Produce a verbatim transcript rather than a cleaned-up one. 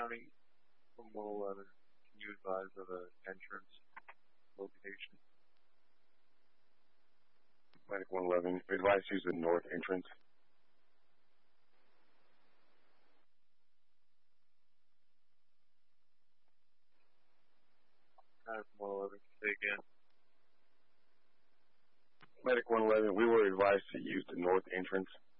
County from one eleven. Can you advise of the entrance location? Medic one eleven, advise use the north entrance. Medic one eleven, say again. Medic one eleven, we were advised to use the north entrance.